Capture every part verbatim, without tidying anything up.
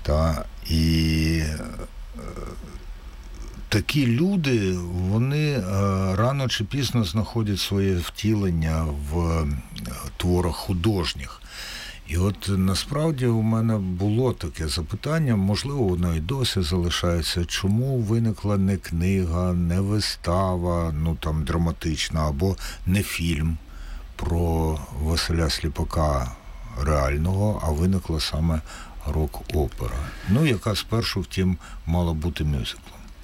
Та, і такі люди, вони е, рано чи пізно знаходять своє втілення в творах художніх. І от насправді у мене було таке запитання, можливо, воно і досі залишається, чому виникла не книга, не вистава, ну там драматична, або не фільм про Василя Сліпака реального, а виникла саме рок-опера. Ну, яка спершу, втім, мала бути мюзиклом.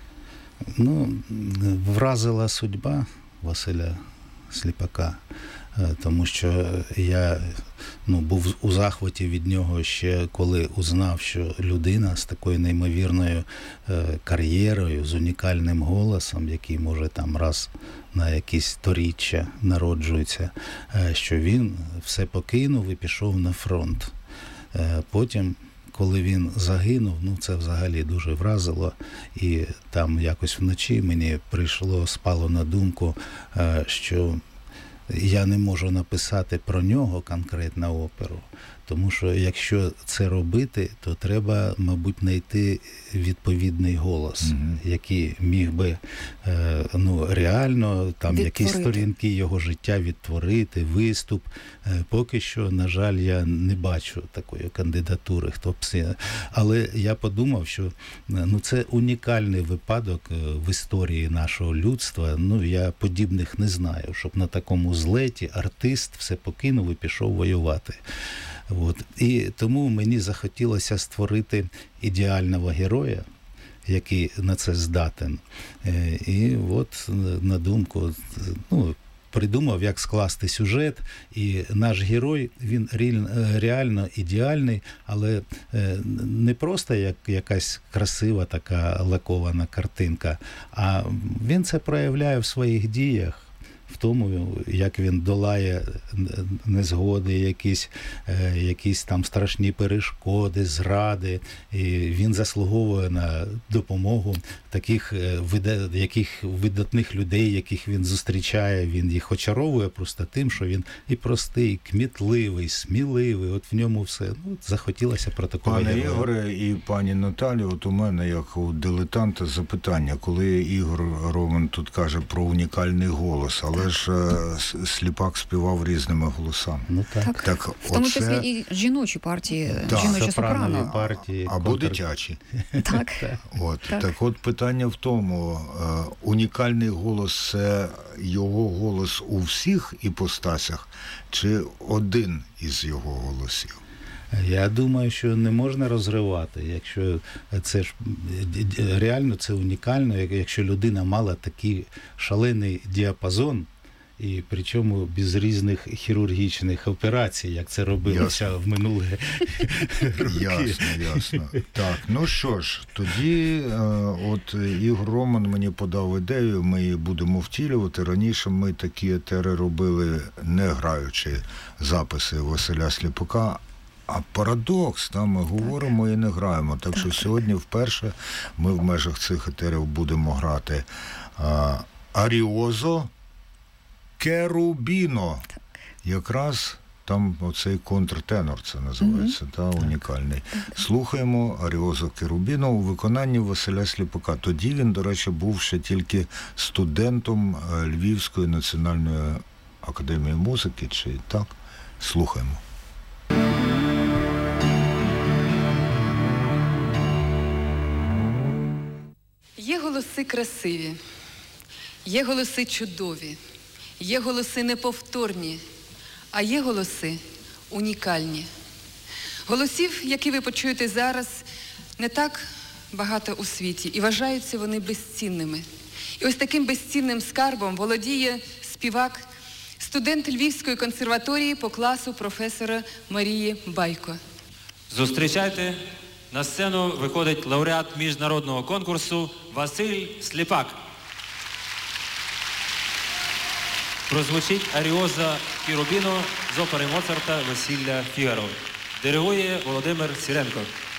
Ну, вразила судьба Василя Сліпака, тому що я ну, був у захваті від нього ще коли узнав, що людина з такою неймовірною кар'єрою, з унікальним голосом, який може там раз на якісь сторіччя народжується, що він все покинув і пішов на фронт. Потім, коли він загинув, ну це взагалі дуже вразило. І там якось вночі мені прийшло, спало на думку, що я не можу написати про нього конкретно оперу, тому що якщо це робити, то треба, мабуть, знайти відповідний голос, mm-hmm. який міг би е, ну, реально там якісь сторінки його життя відтворити, виступ. Е, поки що, на жаль, я не бачу такої кандидатури. Хто б це... Але я подумав, що ну, це унікальний випадок в історії нашого людства. Ну, я подібних не знаю, щоб на такому злеті артист все покинув і пішов воювати. От. І тому мені захотілося створити ідеального героя, який на це здатен. І от на думку, ну, придумав, як скласти сюжет, і наш герой, він реально ідеальний, але не просто як якась красива така лакована картинка, а він це проявляє в своїх діях, в тому, як він долає незгоди, якісь, е, якісь там страшні перешкоди, зради. І він заслуговує на допомогу таких е, вида, яких видатних людей, яких він зустрічає. Він їх очаровує просто тим, що він і простий, кмітливий, сміливий. От в ньому все. Ну, захотілося про такого Пане героя. Ігоре і пані Наталі, от у мене, як у дилетанта, запитання. Коли Ігор Роман тут каже про унікальний голос, але ж Сліпак співав різними голосами. Ну, так. Так, так в тому оце... числі і жіночі партії, так. жіночі сопрано. партії. Або контр... дитячі. Так. От. Так. Так от питання в тому, унікальний голос – це його голос у всіх іпостасях, чи один із його голосів? Я думаю, що не можна розривати. Якщо це ж реально це унікально, якщо людина мала такий шалений діапазон, і причому без різних хірургічних операцій, як це робилося ясно. В минулі роки. Ясно, ясно. Так, ну що ж, тоді от Ігор Роман мені подав ідею, ми її будемо втілювати. Раніше ми такі етери робили, не граючи записи Василя Сліпака. А парадокс, там ми говоримо і не граємо. Так, так що сьогодні вперше ми в межах цих етерів будемо грати а, Аріозо Керубіно. Так. Якраз там оцей контртенор, це називається, mm-hmm. та, унікальний. Так. Слухаємо Аріозо Керубіно у виконанні Василя Сліпака. Тоді він, до речі, був ще тільки студентом Львівської національної академії музики, чи так? Слухаємо. Є голоси красиві, є голоси чудові, є голоси неповторні, а є голоси унікальні. Голосів, які ви почуєте зараз, не так багато у світі, і вважаються вони безцінними. І ось таким безцінним скарбом володіє співак, студент Львівської консерваторії по класу професора Марії Байко. Зустрічайте, на сцену виходить лауреат міжнародного конкурсу Василь Сліпак. Прозвучить Аріоза Керубіно з опери Моцарта «Весілля Фігаро». Диригує Володимир Сіренко.